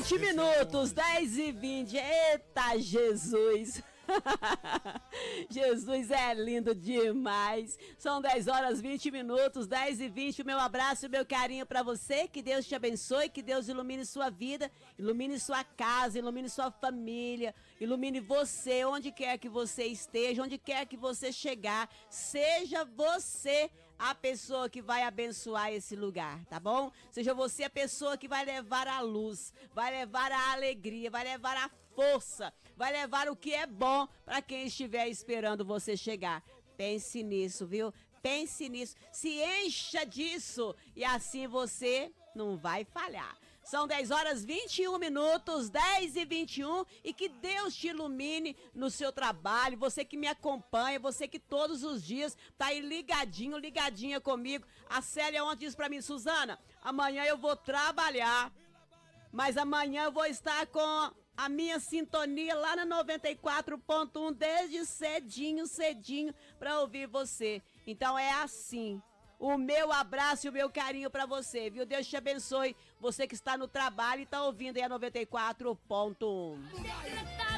20 minutos, 10h20. Eita, Jesus! Jesus é lindo demais. São 10 horas 20 minutos, 10h20. O meu abraço e o meu carinho pra você. Que Deus te abençoe, que Deus ilumine sua vida, ilumine sua casa, ilumine sua família, ilumine você, onde quer que você esteja, onde quer que você chegar. Seja você a pessoa que vai abençoar esse lugar, tá bom? Seja você a pessoa que vai levar a luz, vai levar a alegria, vai levar a força, vai levar o que é bom para quem estiver esperando você chegar. Pense nisso, viu? Pense nisso, se encha disso e assim você não vai falhar. São 10 horas 21 minutos, 10h21, e que Deus te ilumine no seu trabalho, você que me acompanha, você que todos os dias tá aí ligadinho, ligadinha comigo. A Célia ontem disse pra mim: Suzana, amanhã eu vou trabalhar, mas amanhã eu vou estar com a minha sintonia lá na 94.1 desde cedinho pra ouvir você. Então é assim. O meu abraço e o meu carinho pra você, viu? Deus te abençoe. Você que está no trabalho e tá ouvindo aí a 94.1.